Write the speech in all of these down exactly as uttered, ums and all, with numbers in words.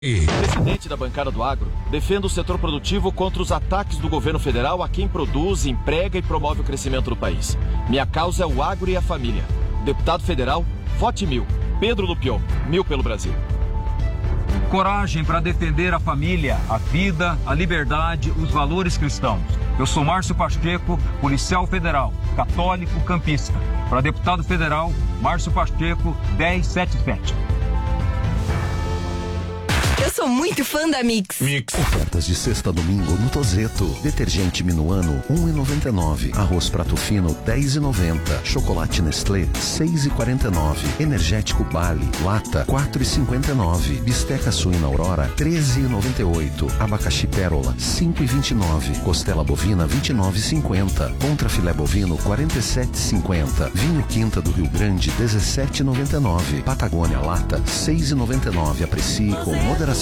Presidente da bancada do agro, defendo o setor produtivo contra os ataques do governo federal a quem produz, emprega e promove o crescimento do país. Minha causa é o agro e a família. Deputado federal, vote mil. Pedro Lupion, mil pelo Brasil. Coragem para defender a família, a vida, a liberdade, os valores cristãos. Eu sou Márcio Pacheco, policial federal, católico campista. Para deputado federal, Márcio Pacheco, dez setenta e sete. Eu sou muito fã da Mix. Mix. Ofertas de sexta a domingo no Tozeto. Detergente Minuano, um real e noventa e nove centavos. Arroz Prato Fino, dez reais e noventa centavos. Chocolate Nestlé, seis reais e quarenta e nove centavos. Energético Bali, lata, quatro reais e cinquenta e nove centavos. Bisteca Suína Aurora, treze reais e noventa e oito centavos. Abacaxi Pérola, cinco reais e vinte e nove centavos. Costela Bovina, vinte e nove reais e cinquenta centavos. Contra Filé Bovino, quarenta e sete reais e cinquenta centavos. Vinho Quinta do Rio Grande, dezessete reais e noventa e nove centavos. Patagônia Lata, seis reais e noventa e nove centavos. Aprecie com moderação.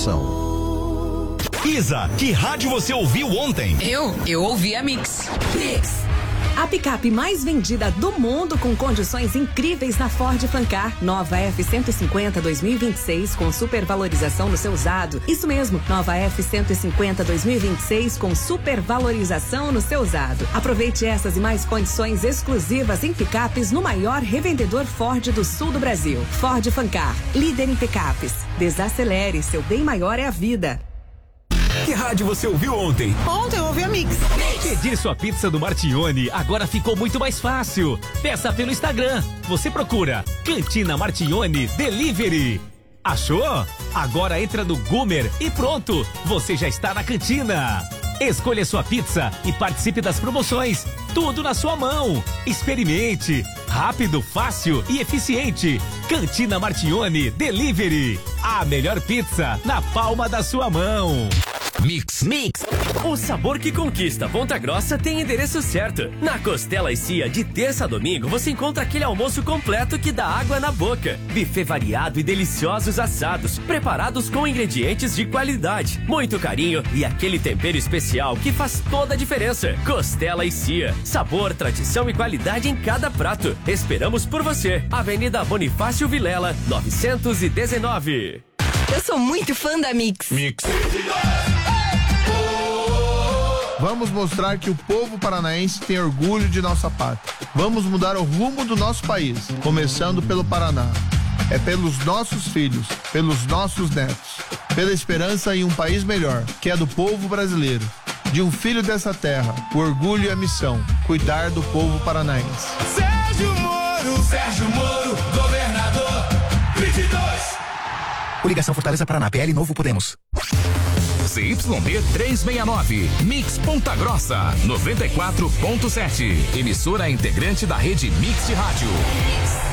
Isa, que rádio você ouviu ontem? Eu? Eu ouvi a Mix. Mix. A picape mais vendida do mundo com condições incríveis na Ford Fancar. Nova F cento e cinquenta dois mil e vinte e seis com supervalorização no seu usado. Isso mesmo, nova F cento e cinquenta dois mil e vinte e seis com supervalorização no seu usado. Aproveite essas e mais condições exclusivas em picapes no maior revendedor Ford do sul do Brasil. Ford Fancar, líder em picapes. Desacelere, seu bem maior é a vida. Que rádio você ouviu ontem? Ontem eu ouvi a Mix. Pedir sua pizza do Martione agora ficou muito mais fácil. Peça pelo Instagram. Você procura Cantina Martione Delivery. Achou? Agora entra no Goomer e pronto. Você já está na cantina. Escolha sua pizza e participe das promoções. Tudo na sua mão. Experimente. Rápido, fácil e eficiente. Cantina Martione Delivery. A melhor pizza na palma da sua mão. Mix. Mix. O sabor que conquista Ponta Grossa tem endereço certo. Na Costela e Cia, de terça a domingo, você encontra aquele almoço completo que dá água na boca. Buffet variado e deliciosos assados, preparados com ingredientes de qualidade. Muito carinho e aquele tempero especial que faz toda a diferença. Costela e Cia. Sabor, tradição e qualidade em cada prato. Esperamos por você. Avenida Bonifácio Vilela, novecentos e dezenove. Eu sou muito fã da Mix. Mix. Vamos mostrar que o povo paranaense tem orgulho de nossa pátria. Vamos mudar o rumo do nosso país, começando pelo Paraná. É pelos nossos filhos, pelos nossos netos, pela esperança em um país melhor, que é do povo brasileiro. De um filho dessa terra, o orgulho e a missão, cuidar do povo paranaense. Sérgio Moro, Sérgio Moro, governador, vinte e dois. Coligação Fortaleza Paraná, P L Novo Podemos. Z Y D trezentos e sessenta e nove, Mix Ponta Grossa, noventa e quatro ponto sete. Emissora integrante da rede Mix de Rádio.